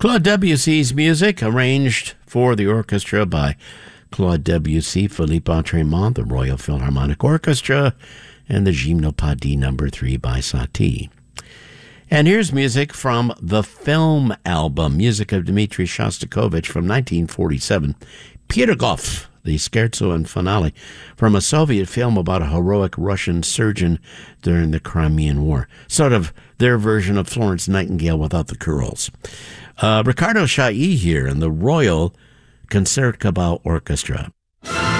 Claude Debussy's music, arranged for the orchestra by Claude Debussy, Philippe Autremont, the Royal Philharmonic Orchestra, and the Gymnopédie No. 3 by Satie. And here's music from the film album, music of Dmitri Shostakovich from 1947, Pirogov, the scherzo and finale, from a Soviet film about a heroic Russian surgeon during the Crimean War. Sort of their version of Florence Nightingale without the curls. Ricardo Chailly here in the Royal Concertgebouw Orchestra.